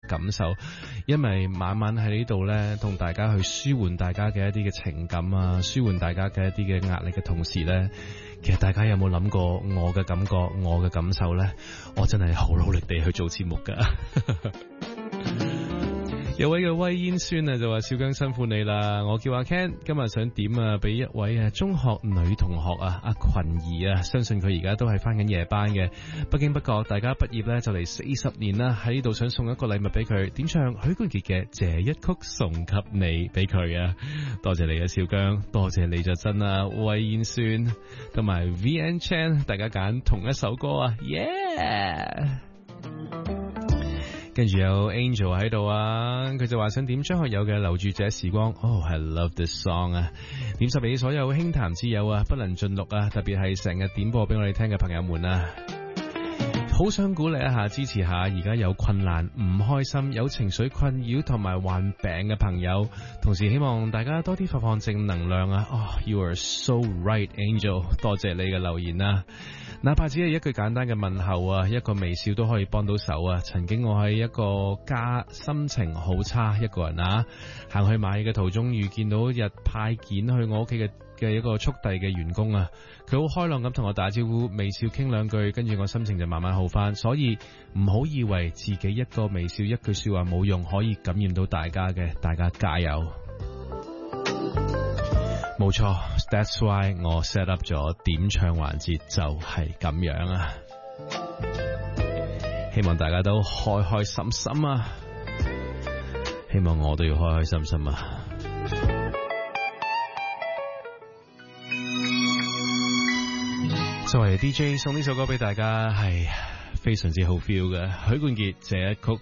感受，因為晚晚喺呢度呢，同大家去舒緩大家嘅一啲嘅情感啊，舒緩大家嘅一啲嘅壓力嘅同時呢，其實大家有冇諗過我嘅感覺，我嘅感受呢？我真係好努力地去做節目噶。有位嘅威煙孫啊，就話小姜辛苦你啦，我叫阿 Ken， 今日想點啊，俾一位中學女同學啊，阿群兒啊，相信佢而家都係翻緊夜班嘅，不經不覺大家畢業呢就嚟40年啦，喺呢度想送一個禮物俾佢，點唱許冠傑嘅這一曲送給你俾佢啊，多謝你啊小姜，多謝你就真啊威煙孫同埋 VN Chan， 大家揀同一首歌啊 ，yeah！跟住有 Angel 喺度啊，佢就話想點張學友嘅留住這時光。Oh, I love this song 啊！點十俾所有輕談之友啊，不能盡錄啊，特別係成日點播俾我哋聽嘅朋友們啊，好想鼓勵一下，支持下而家有困難、唔開心、有情緒困擾同埋患病嘅朋友，同時希望大家多啲發放正能量啊！You are so right, Angel， 多謝你嘅留言啊！哪怕只係一句簡單嘅問候啊，一個微笑都可以幫到手啊！曾經我喺一個家心情好差一個人啊，行去買嘢嘅途中遇見到日派件去我屋企嘅一個速遞嘅員工啊，佢好開朗咁同我打招呼，微笑傾兩句，跟住我心情就慢慢好返。所以唔好以為自己一個微笑一句說話冇用，可以感染到大家嘅，大家加油！冇錯 ，That's why 我 set up 咗點唱環節就係咁樣啊！希望大家都開開心心啊！希望我都要開開心心啊！作為 DJ 送呢首歌俾大家係非常之好 feel 嘅，許冠傑這一曲